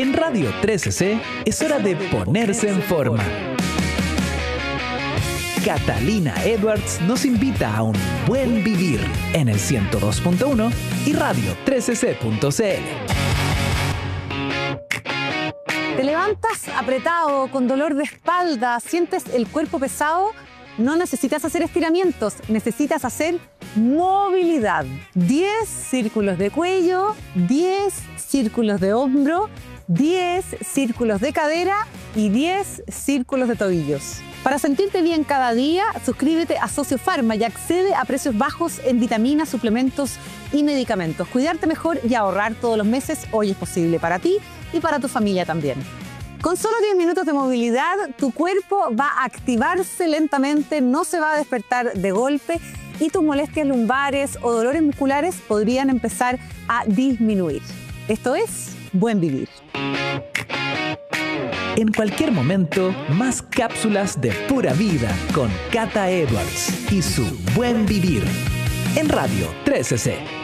En Radio 13C es hora de ponerse en forma. Catalina Edwards nos invita a un buen vivir en el 102.1 y radio 13c.cl. ¿Te levantas apretado, con dolor de espalda, sientes el cuerpo pesado? No necesitas hacer estiramientos, necesitas hacer movilidad. 10 círculos de cuello, 10 círculos de hombro, 10 círculos de cadera y 10 círculos de tobillos. Para sentirte bien cada día, suscríbete a Sociopharma y accede a precios bajos en vitaminas, suplementos y medicamentos. Cuidarte mejor y ahorrar todos los meses hoy es posible para ti y para tu familia también. Con solo 10 minutos de movilidad, tu cuerpo va a activarse lentamente, no se va a despertar de golpe y tus molestias lumbares o dolores musculares podrían empezar a disminuir. Esto es Buen Vivir. En cualquier momento, más cápsulas de pura vida con Cata Edwards y su Buen Vivir en Radio 13C.